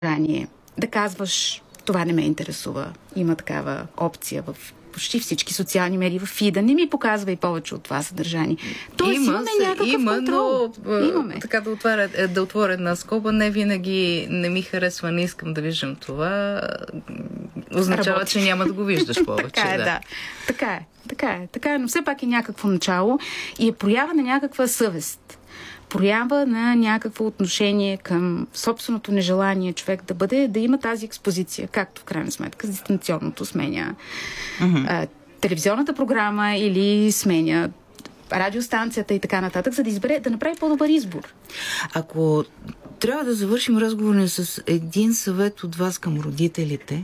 съдържание. Да казваш, това не ме интересува. Има такава опция в почти всички социални медии, в фида. Не ми показва и повече от това съдържание. Тоест имаме някакъв контрол. Но така да отворя една скоба, не винаги не ми харесва, не искам да виждам това. Означава, че няма да го виждаш повече. Така е, но все пак е някакво начало и е проява на някаква съвест. Проява на някакво отношение към собственото нежелание човек да има тази експозиция, както в крайна сметка с дистанционното сменя телевизионната програма или сменя радиостанцията и така нататък, за да направи по-добър избор. Ако трябва да завършим разговора с един съвет от вас към родителите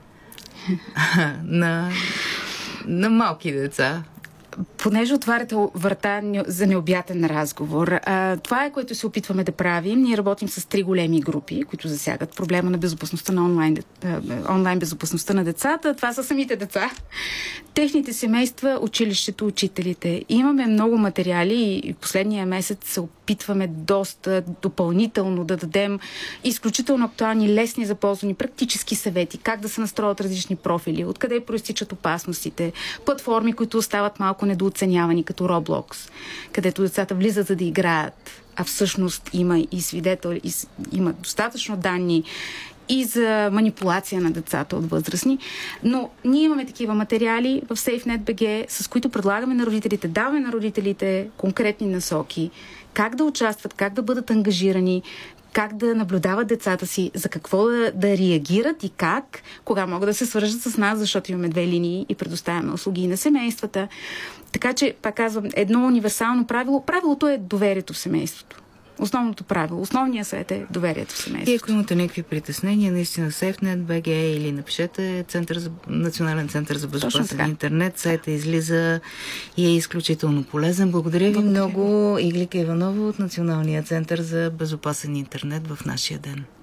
на малки деца, понеже отваряте врата за необятен разговор. Това е, което се опитваме да правим. Ние работим с 3 големи групи, които засягат проблема на безопасността на онлайн безопасността на децата. Това са самите деца, техните семейства, училището, учителите. Имаме много материали и последния месец се опитваме доста допълнително да дадем изключително актуални, лесни за ползвани практически съвети, как да се настроят различни профили, откъде проистичат опасностите, платформи, които остават малко недооценявани, като Roblox, където децата влизат за да играят, а всъщност има и свидетел, има достатъчно данни и за манипулация на децата от възрастни. Но ние имаме такива материали в SafeNet.bg, с които предлагаме на родителите, даваме на родителите конкретни насоки, как да участват, как да бъдат ангажирани, как да наблюдават децата си, за какво да реагират и как, кога могат да се свържат с нас, защото имаме 2 линии и предоставяме услуги на семействата. Така че, пак казвам, едно универсално правило. Правилото е доверието в семейството. Основното правило, основният съвет е доверието в семейството. И ако имате някакви притеснения, наистина SafeNet.bg или напишете Национален център за безопасен интернет. Сайтът излиза и е изключително полезен. Благодаря ви много, Иглика Иванова от Националния център за безопасен интернет в нашия ден.